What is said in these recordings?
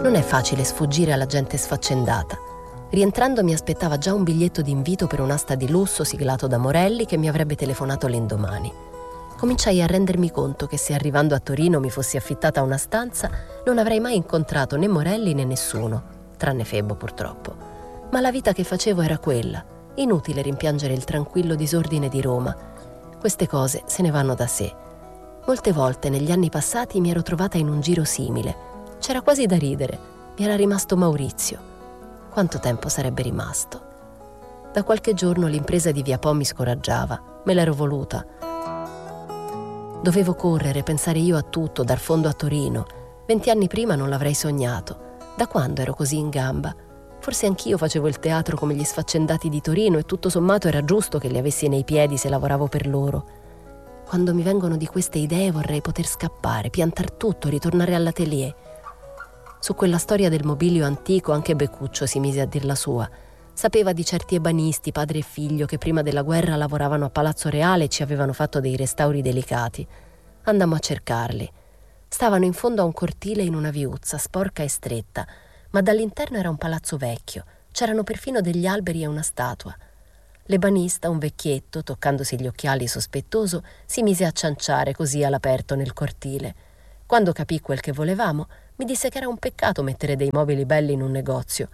Non è facile sfuggire alla gente sfaccendata. Rientrando mi aspettava già un biglietto d'invito per un'asta di lusso siglato da Morelli che mi avrebbe telefonato l'indomani. Cominciai a rendermi conto che se arrivando a Torino mi fossi affittata una stanza non avrei mai incontrato né Morelli né nessuno, tranne Febo purtroppo. Ma la vita che facevo era quella, inutile rimpiangere il tranquillo disordine di Roma. Queste cose se ne vanno da sé. Molte volte negli anni passati mi ero trovata in un giro simile. C'era quasi da ridere, mi era rimasto Maurizio. Quanto tempo sarebbe rimasto? Da qualche giorno l'impresa di Via Po mi scoraggiava, me l'ero voluta. Dovevo correre, pensare io a tutto, dar fondo a Torino. 20 anni prima non l'avrei sognato. Da quando ero così in gamba? Forse anch'io facevo il teatro come gli sfaccendati di Torino e tutto sommato era giusto che li avessi nei piedi se lavoravo per loro. Quando mi vengono di queste idee vorrei poter scappare, piantar tutto, ritornare all'atelier. Su quella storia del mobilio antico anche Beccuccio si mise a dir la sua. Sapeva di certi ebanisti, padre e figlio, che prima della guerra lavoravano a Palazzo Reale e ci avevano fatto dei restauri delicati. Andammo a cercarli. Stavano in fondo a un cortile in una viuzza, sporca e stretta, ma dall'interno era un palazzo vecchio. C'erano perfino degli alberi e una statua. L'ebanista, un vecchietto, toccandosi gli occhiali sospettoso, si mise a cianciare così all'aperto nel cortile. Quando capì quel che volevamo, mi disse che era un peccato mettere dei mobili belli in un negozio.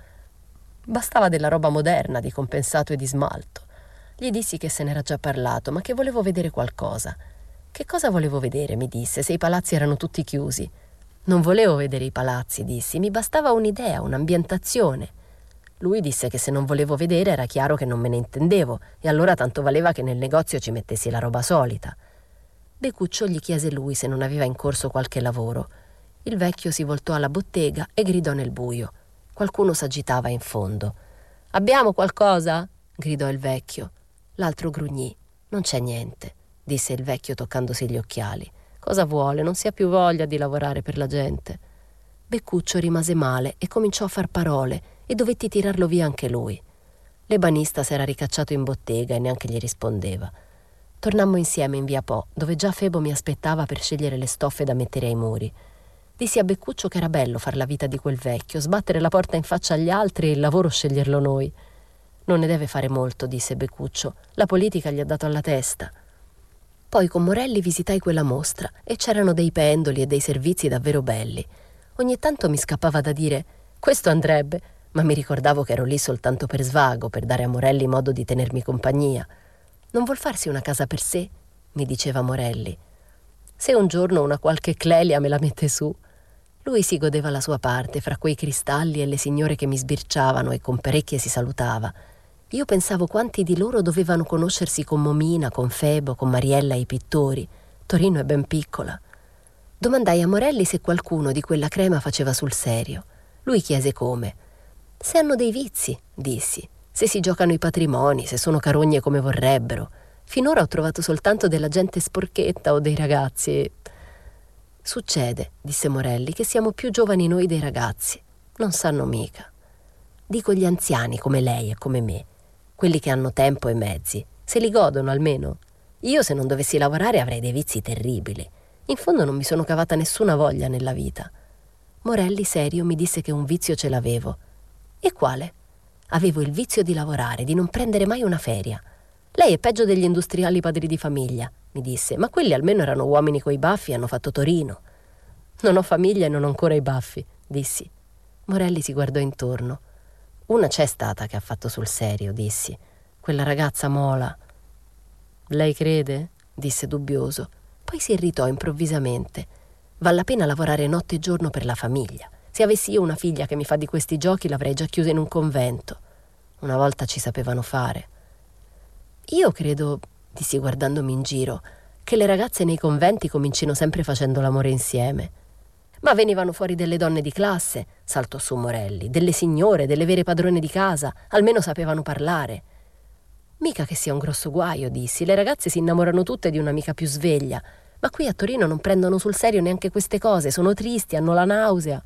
Bastava della roba moderna, di compensato e di smalto. Gli dissi che se n'era già parlato, ma che volevo vedere qualcosa. Che cosa volevo vedere, mi disse, se i palazzi erano tutti chiusi. Non volevo vedere i palazzi, dissi, mi bastava un'idea, un'ambientazione. Lui disse che se non volevo vedere era chiaro che non me ne intendevo, e allora tanto valeva che nel negozio ci mettessi la roba solita. Beccuccio gli chiese lui se non aveva in corso qualche lavoro. Il vecchio si voltò alla bottega e gridò nel buio. Qualcuno s'agitava in fondo. «Abbiamo qualcosa?» gridò il vecchio. L'altro grugnì. «Non c'è niente», disse il vecchio toccandosi gli occhiali. «Cosa vuole? Non si ha più voglia di lavorare per la gente». Beccuccio rimase male e cominciò a far parole e dovetti tirarlo via anche lui. L'ebanista s'era ricacciato in bottega e neanche gli rispondeva. Tornammo insieme in Via Po, dove già Febo mi aspettava per scegliere le stoffe da mettere ai muri. Dissi a Beccuccio che era bello far la vita di quel vecchio, sbattere la porta in faccia agli altri e il lavoro sceglierlo noi. «Non ne deve fare molto», disse Beccuccio. «La politica gli ha dato alla testa». Poi con Morelli visitai quella mostra e c'erano dei pendoli e dei servizi davvero belli. Ogni tanto mi scappava da dire «questo andrebbe», ma mi ricordavo che ero lì soltanto per svago, per dare a Morelli modo di tenermi compagnia. «Non vuol farsi una casa per sé?» mi diceva Morelli. «Se un giorno una qualche Clelia me la mette su». Lui si godeva la sua parte fra quei cristalli e le signore che mi sbirciavano e con parecchie si salutava. Io pensavo quanti di loro dovevano conoscersi con Momina, con Febo, con Mariella e i pittori. Torino è ben piccola. Domandai a Morelli se qualcuno di quella crema faceva sul serio. Lui chiese come. «Se hanno dei vizi», dissi, «se si giocano i patrimoni, se sono carogne come vorrebbero. Finora ho trovato soltanto della gente sporchetta o dei ragazzi e...» «Succede», disse Morelli, «che siamo più giovani noi dei ragazzi. Non sanno mica. Dico gli anziani come lei e come me, quelli che hanno tempo e mezzi, se li godono almeno. Io se non dovessi lavorare avrei dei vizi terribili. In fondo non mi sono cavata nessuna voglia nella vita». Morelli, serio, mi disse che un vizio ce l'avevo. «E quale?» «Avevo il vizio di lavorare, di non prendere mai una feria. Lei è peggio degli industriali padri di famiglia», mi disse, «ma quelli almeno erano uomini coi baffi e hanno fatto Torino». «Non ho famiglia e non ho ancora i baffi», dissi. Morelli si guardò intorno. «Una c'è stata che ha fatto sul serio», dissi. «Quella ragazza Mola». «Lei crede?» disse dubbioso. Poi si irritò improvvisamente. «Vale la pena lavorare notte e giorno per la famiglia. Se avessi io una figlia che mi fa di questi giochi l'avrei già chiusa in un convento. Una volta ci sapevano fare». «Io credo», dissi guardandomi in giro, «che le ragazze nei conventi comincino sempre facendo l'amore insieme». «Ma venivano fuori delle donne di classe», saltò su Morelli, «delle signore, delle vere padrone di casa, almeno sapevano parlare». «Mica che sia un grosso guaio», dissi, «le ragazze si innamorano tutte di un'amica più sveglia, ma qui a Torino non prendono sul serio neanche queste cose, sono tristi, hanno la nausea».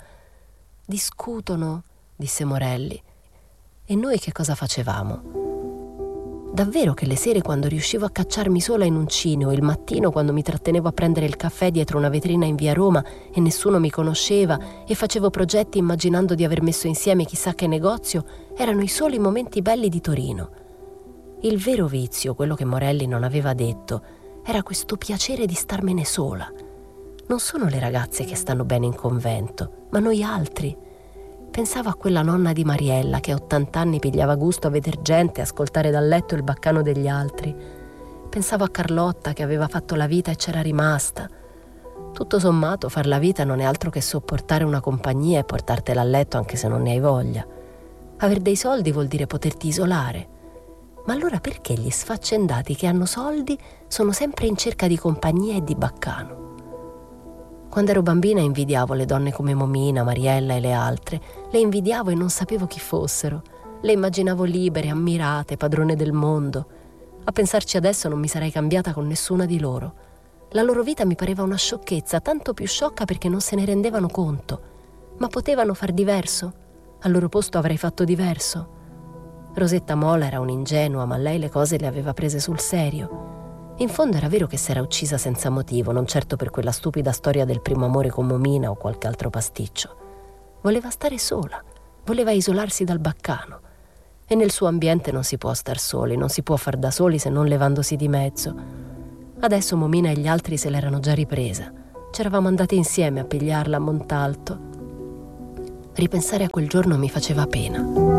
«Discutono», disse Morelli. «E noi che cosa facevamo?» Davvero che le sere quando riuscivo a cacciarmi sola in un cine o il mattino quando mi trattenevo a prendere il caffè dietro una vetrina in via Roma e nessuno mi conosceva e facevo progetti immaginando di aver messo insieme chissà che negozio, erano i soli momenti belli di Torino. Il vero vizio, quello che Morelli non aveva detto, era questo piacere di starmene sola. Non sono le ragazze che stanno bene in convento, ma noi altri. Pensavo a quella nonna di Mariella che a 80 anni pigliava gusto a veder gente ascoltare dal letto il baccano degli altri. Pensavo a Carlotta che aveva fatto la vita e c'era rimasta. Tutto sommato, far la vita non è altro che sopportare una compagnia e portartela a letto anche se non ne hai voglia. Aver dei soldi vuol dire poterti isolare. Ma allora perché gli sfaccendati che hanno soldi sono sempre in cerca di compagnia e di baccano? Quando ero bambina invidiavo le donne come Momina, Mariella e le altre. Le invidiavo e non sapevo chi fossero. Le immaginavo libere, ammirate, padrone del mondo. A pensarci adesso non mi sarei cambiata con nessuna di loro. La loro vita mi pareva una sciocchezza, tanto più sciocca perché non se ne rendevano conto. Ma potevano far diverso? Al loro posto avrei fatto diverso. Rosetta Mola era un'ingenua, ma lei le cose le aveva prese sul serio. In fondo era vero che s'era uccisa senza motivo, non certo per quella stupida storia del primo amore con Momina o qualche altro pasticcio. Voleva stare sola, voleva isolarsi dal baccano. E nel suo ambiente non si può star soli, non si può far da soli se non levandosi di mezzo. Adesso Momina e gli altri se l'erano già ripresa. C'eravamo andati insieme a pigliarla a Montalto. Ripensare a quel giorno mi faceva pena.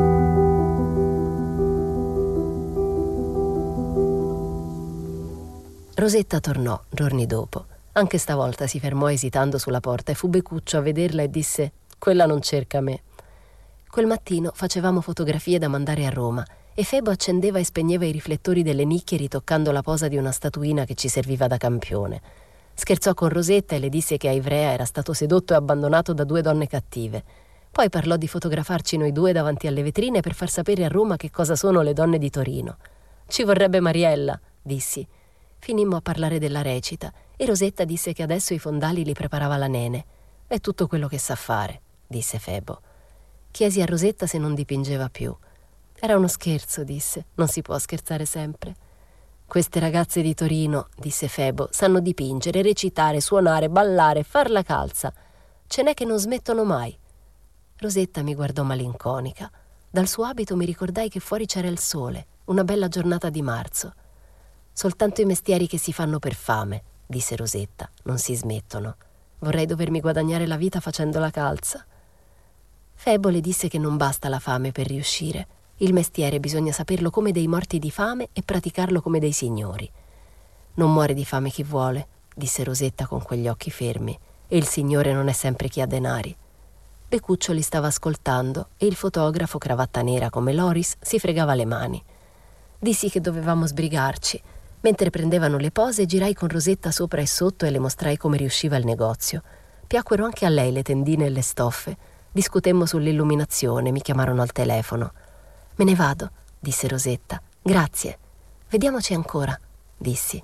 Rosetta tornò giorni dopo. Anche stavolta si fermò esitando sulla porta e fu Becuccio a vederla e disse: «Quella non cerca me». Quel mattino facevamo fotografie da mandare a Roma e Febo accendeva e spegneva i riflettori delle nicchie ritoccando la posa di una statuina che ci serviva da campione. Scherzò con Rosetta e le disse che a Ivrea era stato sedotto e abbandonato da 2 donne cattive. Poi parlò di fotografarci noi 2 davanti alle vetrine per far sapere a Roma che cosa sono le donne di Torino. «Ci vorrebbe Mariella», dissi. Finimmo a parlare della recita e Rosetta disse che adesso i fondali li preparava la Nene. «È tutto quello che sa fare», disse Febo. Chiesi a Rosetta se non dipingeva più. «Era uno scherzo», disse. «Non si può scherzare sempre». «Queste ragazze di Torino», disse Febo, «sanno dipingere, recitare, suonare, ballare, far la calza. Ce n'è che non smettono mai». Rosetta mi guardò malinconica. Dal suo abito mi ricordai che fuori c'era il sole, una bella giornata di marzo. «Soltanto i mestieri che si fanno per fame», disse Rosetta, «non si smettono. Vorrei dovermi guadagnare la vita facendo la calza». Febo le disse che non basta la fame per riuscire. Il mestiere bisogna saperlo come dei morti di fame e praticarlo come dei signori. «Non muore di fame chi vuole», disse Rosetta con quegli occhi fermi, «e il signore non è sempre chi ha denari». Becuccio li stava ascoltando e il fotografo, cravatta nera come Loris, si fregava le mani. Dissi che dovevamo sbrigarci. Mentre prendevano le pose, girai con Rosetta sopra e sotto e le mostrai come riusciva il negozio. Piacquero anche a lei le tendine e le stoffe. Discutemmo sull'illuminazione, mi chiamarono al telefono. «Me ne vado», disse Rosetta. «Grazie. Vediamoci ancora», dissi.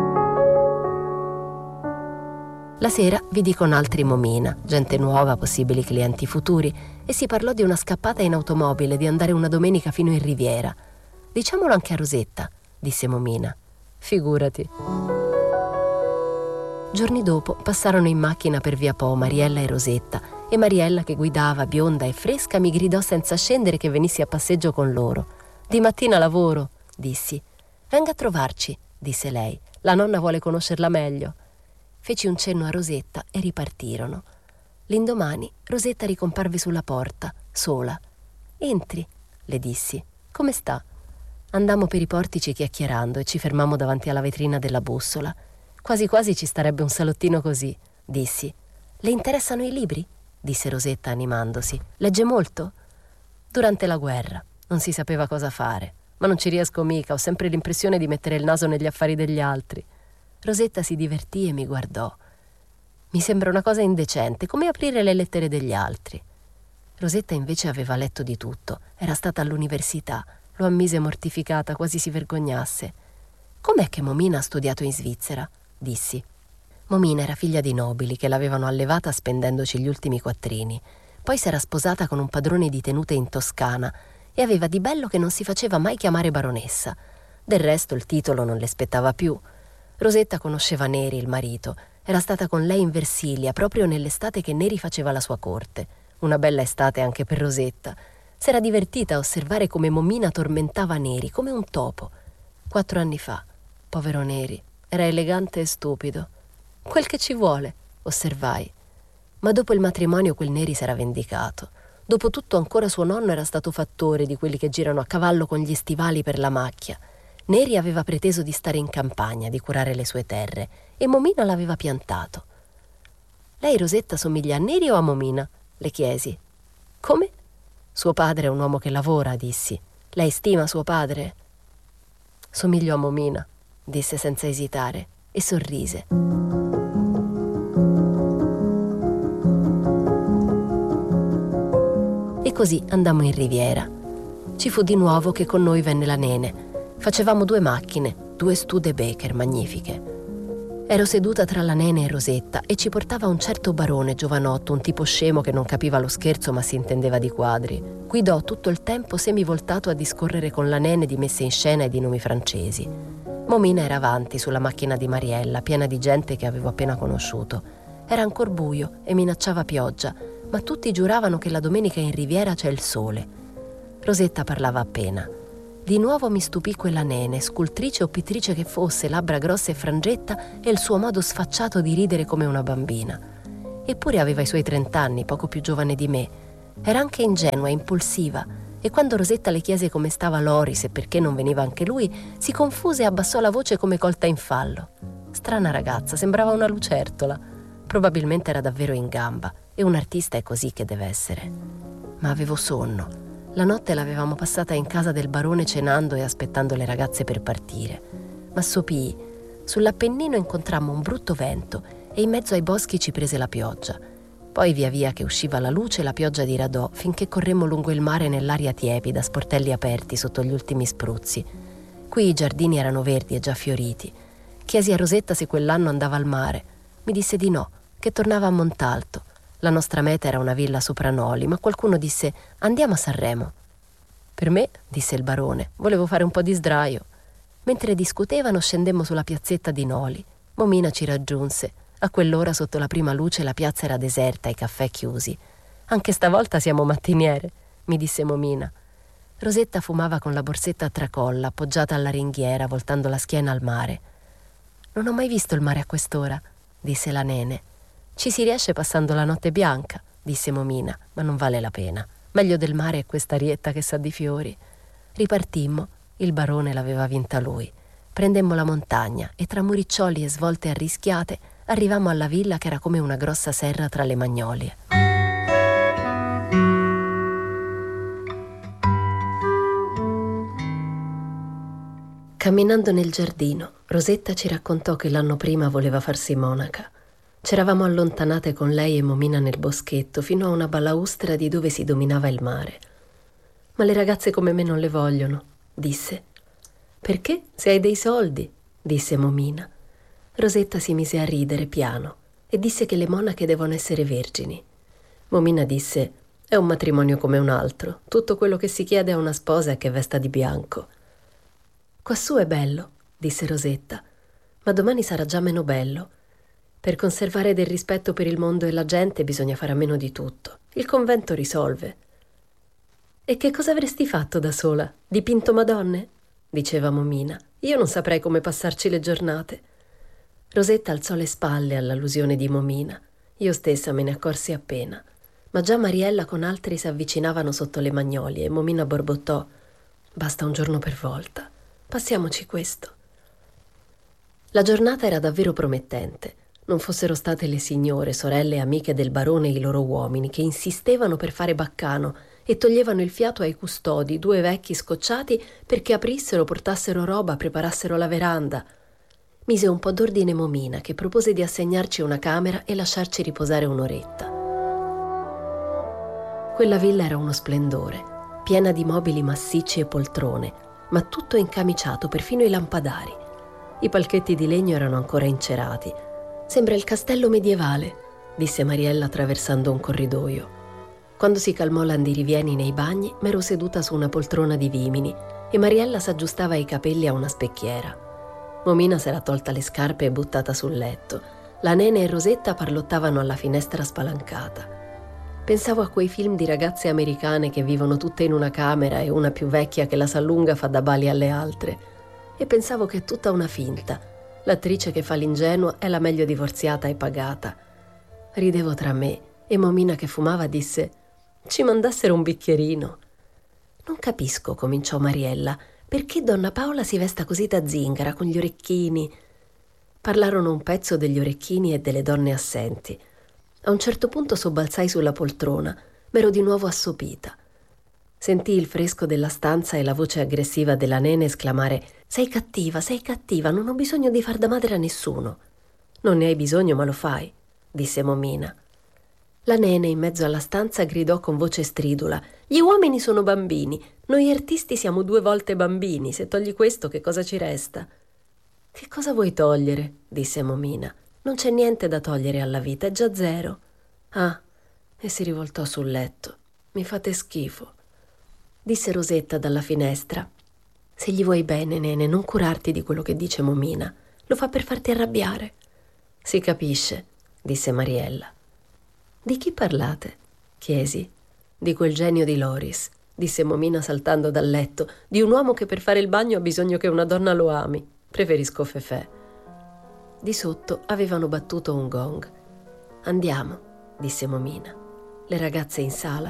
La sera vidi con altri Momina, gente nuova, possibili clienti futuri, e si parlò di una scappata in automobile, di andare una domenica fino in Riviera. «Diciamolo anche a Rosetta», disse Momina. «Figurati». Giorni dopo passarono in macchina per via Po Mariella e Rosetta, e Mariella, che guidava, bionda e fresca, mi gridò senza scendere che venissi a passeggio con loro. «Di mattina lavoro», dissi. «Venga a trovarci», disse lei. «La nonna vuole conoscerla meglio». Feci un cenno a Rosetta e ripartirono. L'indomani Rosetta ricomparve sulla porta, sola. «Entri», le dissi. «Come sta?» Andammo per i portici chiacchierando e ci fermammo davanti alla vetrina della bussola. «Quasi quasi ci starebbe un salottino così», dissi. «Le interessano i libri?» disse Rosetta animandosi. «Legge molto?» «Durante la guerra. Non si sapeva cosa fare. Ma non ci riesco mica, ho sempre l'impressione di mettere il naso negli affari degli altri». Rosetta si divertì e mi guardò. «Mi sembra una cosa indecente, come aprire le lettere degli altri». Rosetta invece aveva letto di tutto. Era stata all'università. Lo ammise mortificata, quasi si vergognasse. «Com'è che Momina ha studiato in Svizzera?» dissi. Momina era figlia di nobili che l'avevano allevata spendendoci gli ultimi quattrini. Poi s'era sposata con un padrone di tenute in Toscana e aveva di bello che non si faceva mai chiamare baronessa. Del resto il titolo non le spettava più. Rosetta conosceva Neri, il marito. Era stata con lei in Versilia, proprio nell'estate che Neri faceva la sua corte. Una bella estate anche per Rosetta. S'era divertita a osservare come Momina tormentava Neri, come un topo. 4 anni fa, povero Neri, era elegante e stupido. Quel che ci vuole, osservai. Ma dopo il matrimonio quel Neri s'era vendicato. Dopotutto ancora suo nonno era stato fattore di quelli che girano a cavallo con gli stivali per la macchia. Neri aveva preteso di stare in campagna, di curare le sue terre, e Momina l'aveva piantato. Lei, Rosetta, somiglia a Neri o a Momina? Le chiesi. Come? Suo padre è un uomo che lavora, dissi. Lei stima suo padre? Somiglio a Momina, disse senza esitare, e sorrise. E così andammo in riviera. Ci fu di nuovo che con noi venne la nene. Facevamo 2 macchine, 2 Studebaker magnifiche. Ero seduta tra la nene e Rosetta e ci portava un certo barone giovanotto, un tipo scemo che non capiva lo scherzo ma si intendeva di quadri. Guidò tutto il tempo semivoltato a discorrere con la nene di messe in scena e di nomi francesi. Momina era avanti sulla macchina di Mariella, piena di gente che avevo appena conosciuto. Era ancor buio e minacciava pioggia, ma tutti giuravano che la domenica in riviera c'è il sole. Rosetta parlava appena. Di nuovo mi stupì quella nene, scultrice o pittrice che fosse, labbra grosse e frangetta, e il suo modo sfacciato di ridere come una bambina. Eppure aveva i suoi 30 anni, poco più giovane di me. Era anche ingenua, impulsiva, e quando Rosetta le chiese come stava Loris e perché non veniva anche lui, si confuse e abbassò la voce come colta in fallo. Strana ragazza, sembrava una lucertola. Probabilmente era davvero in gamba, e un artista è così che deve essere. Ma avevo sonno. La notte l'avevamo passata in casa del barone cenando e aspettando le ragazze per partire. Ma sopii. Sull'Appennino incontrammo un brutto vento e in mezzo ai boschi ci prese la pioggia. Poi via via che usciva la luce la pioggia diradò finché corremmo lungo il mare nell'aria tiepida, sportelli aperti sotto gli ultimi spruzzi. Qui i giardini erano verdi e già fioriti. Chiesi a Rosetta se quell'anno andava al mare. Mi disse di no, che tornava a Montalto. La nostra meta era una villa sopra Noli, ma qualcuno disse «Andiamo a Sanremo». «Per me», disse il barone, «volevo fare un po' di sdraio». Mentre discutevano scendemmo sulla piazzetta di Noli. Momina ci raggiunse. A quell'ora sotto la prima luce la piazza era deserta, i caffè chiusi. «Anche stavolta siamo mattiniere», mi disse Momina. Rosetta fumava con la borsetta a tracolla, appoggiata alla ringhiera, voltando la schiena al mare. «Non ho mai visto il mare a quest'ora», disse la nene. «Ci si riesce passando la notte bianca», disse Momina, «ma non vale la pena. Meglio del mare è questa rietta che sa di fiori». Ripartimmo. Il barone l'aveva vinta lui. Prendemmo la montagna e tra muriccioli e svolte arrischiate arrivammo alla villa che era come una grossa serra tra le magnolie. Camminando nel giardino, Rosetta ci raccontò che l'anno prima voleva farsi monaca. C'eravamo allontanate con lei e Momina nel boschetto fino a una balaustra di dove si dominava il mare. «Ma le ragazze come me non le vogliono», disse. «Perché? Se hai dei soldi», disse Momina. Rosetta si mise a ridere piano e disse che le monache devono essere vergini. Momina disse: «È un matrimonio come un altro. Tutto quello che si chiede a una sposa è che vesta di bianco». «Quassù è bello», disse Rosetta, «ma domani sarà già meno bello. Per conservare del rispetto per il mondo e la gente bisogna fare a meno di tutto. Il convento risolve». «E che cosa avresti fatto da sola? Dipinto Madonne?» diceva Momina. «Io non saprei come passarci le giornate». Rosetta alzò le spalle all'allusione di Momina. Io stessa me ne accorsi appena. Ma già Mariella con altri si avvicinavano sotto le magnolie e Momina borbottò: «Basta un giorno per volta. Passiamoci questo». La giornata era davvero promettente. Non fossero state le signore, sorelle e amiche del barone e i loro uomini che insistevano per fare baccano e toglievano il fiato ai custodi, 2 vecchi scocciati, perché aprissero, portassero roba, preparassero la veranda. Mise un po' d'ordine Momina, che propose di assegnarci una camera e lasciarci riposare un'oretta. Quella villa era uno splendore, piena di mobili massicci e poltrone, ma tutto incamiciato, perfino i lampadari. I palchetti di legno erano ancora incerati. «Sembra il castello medievale», disse Mariella attraversando un corridoio. Quando si calmò l'andirivieni nei bagni, m'ero seduta su una poltrona di vimini e Mariella s'aggiustava i capelli a una specchiera. Momina s'era tolta le scarpe e buttata sul letto. La Nene e Rosetta parlottavano alla finestra spalancata. Pensavo a quei film di ragazze americane che vivono tutte in una camera e una più vecchia che la s'allunga fa da bali alle altre. E pensavo che è tutta una finta. L'attrice che fa l'ingenua è la meglio divorziata e pagata. Ridevo tra me e Momina che fumava disse: «Ci mandassero un bicchierino». «Non capisco», cominciò Mariella, «perché donna Paola si vesta così da zingara, con gli orecchini». Parlarono un pezzo degli orecchini e delle donne assenti. A un certo punto sobbalzai sulla poltrona, m'ero di nuovo assopita. Sentii il fresco della stanza e la voce aggressiva della Nene esclamare: sei cattiva, non ho bisogno di far da madre a nessuno». «Non ne hai bisogno, ma lo fai», disse Momina. La Nene in mezzo alla stanza gridò con voce stridula: «Gli uomini sono bambini, noi artisti siamo 2 volte bambini, se togli questo che cosa ci resta?» «Che cosa vuoi togliere?» disse Momina. «Non c'è niente da togliere alla vita, è già 0. «Ah», e si rivoltò sul letto. «Mi fate schifo», disse Rosetta dalla finestra. «Se gli vuoi bene, Nene, non curarti di quello che dice Momina. Lo fa per farti arrabbiare». «Si capisce», disse Mariella. «Di chi parlate?» chiesi. «Di quel genio di Loris», disse Momina saltando dal letto. «Di un uomo che per fare il bagno ha bisogno che una donna lo ami. Preferisco Fefè». Di sotto avevano battuto un gong. «Andiamo», disse Momina. «Le ragazze in sala».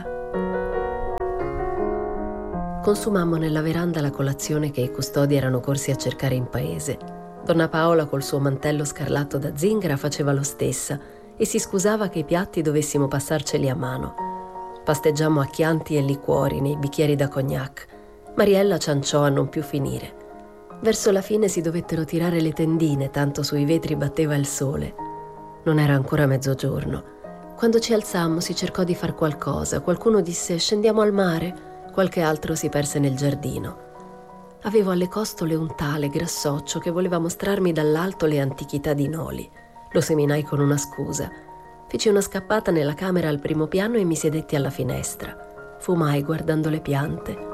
Consumammo nella veranda la colazione che i custodi erano corsi a cercare in paese. Donna Paola col suo mantello scarlatto da zingara faceva lo stessa e si scusava che i piatti dovessimo passarceli a mano. Pasteggiammo a chianti e liquori nei bicchieri da cognac. Mariella cianciò a non più finire. Verso la fine si dovettero tirare le tendine, tanto sui vetri batteva il sole. Non era ancora mezzogiorno. Quando ci alzammo si cercò di far qualcosa. Qualcuno disse: «Scendiamo al mare». Qualche altro si perse nel giardino. Avevo alle costole un tale grassoccio che voleva mostrarmi dall'alto le antichità di Noli. Lo seminai con una scusa. Feci una scappata nella camera al primo piano e mi sedetti alla finestra. Fumai guardando le piante.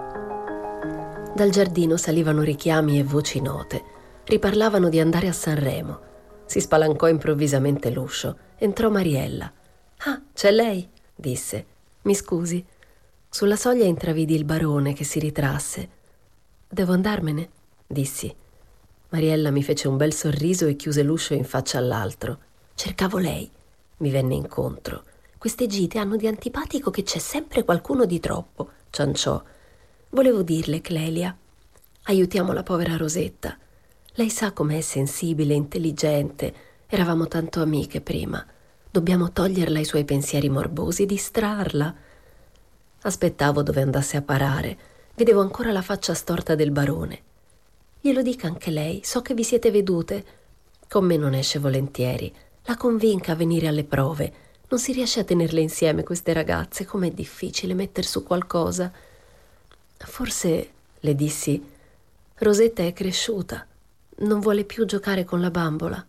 Dal giardino salivano richiami e voci note. Riparlavano di andare a Sanremo. Si spalancò improvvisamente l'uscio. Entrò Mariella. «Ah, c'è lei?» disse. «Mi scusi». Sulla soglia intravidi il barone che si ritrasse. «Devo andarmene?» dissi. Mariella mi fece un bel sorriso e chiuse l'uscio in faccia all'altro. «Cercavo lei», mi venne incontro. «Queste gite hanno di antipatico che c'è sempre qualcuno di troppo», cianciò. «Volevo dirle, Clelia, aiutiamo la povera Rosetta. Lei sa com'è sensibile, intelligente. Eravamo tanto amiche prima. Dobbiamo toglierla i suoi pensieri morbosi, distrarla». Aspettavo dove andasse a parare. Vedevo ancora la faccia storta del barone. «Glielo dica anche lei, so che vi siete vedute». «Con me non esce volentieri. La convinca a venire alle prove. Non si riesce a tenerle insieme queste ragazze, com'è difficile metter su qualcosa». «Forse», le dissi, «Rosetta è cresciuta. Non vuole più giocare con la bambola».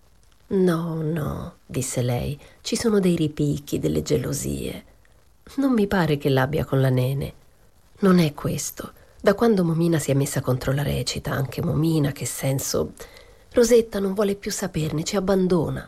No», disse lei, «ci sono dei ripicchi, delle gelosie. Non mi pare che l'abbia con la Nene». «Non è questo. Da quando Momina si è messa contro la recita, anche Momina, che senso... Rosetta non vuole più saperne, ci abbandona».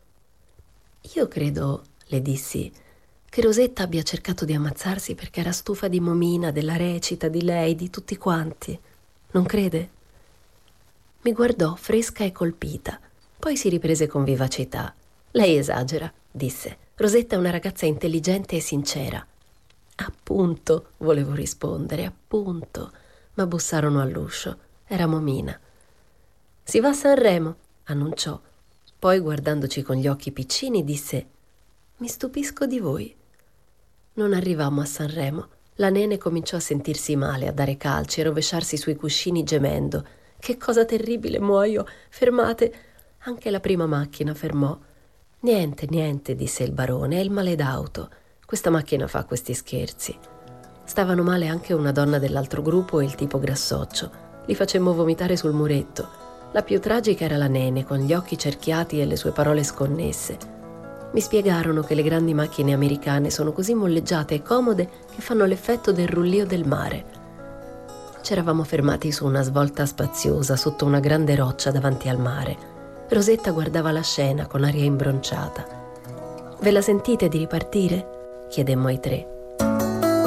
«Io credo», le dissi, «che Rosetta abbia cercato di ammazzarsi perché era stufa di Momina, della recita, di lei, di tutti quanti. Non crede?» Mi guardò fresca e colpita. Poi si riprese con vivacità. «Lei esagera», disse. «Rosetta è una ragazza intelligente e sincera». «Appunto», volevo rispondere, «appunto». Ma bussarono all'uscio. Era Momina. «Si va a Sanremo», annunciò. Poi, guardandoci con gli occhi piccini, disse: «Mi stupisco di voi». Non arrivammo a Sanremo. La Nene cominciò a sentirsi male, a dare calci, a rovesciarsi sui cuscini gemendo. «Che cosa terribile, muoio! Fermate!» Anche la prima macchina fermò. Niente», disse il barone, «è il male d'auto. Questa macchina fa questi scherzi». Stavano male anche una donna dell'altro gruppo e il tipo grassoccio. Li facemmo vomitare sul muretto. La più tragica era la Nene, con gli occhi cerchiati e le sue parole sconnesse. Mi spiegarono che le grandi macchine americane sono così molleggiate e comode che fanno l'effetto del rullio del mare. C'eravamo fermati su una svolta spaziosa sotto una grande roccia davanti al mare. Rosetta guardava la scena con aria imbronciata. «Ve la sentite di ripartire?» chiedemmo ai tre.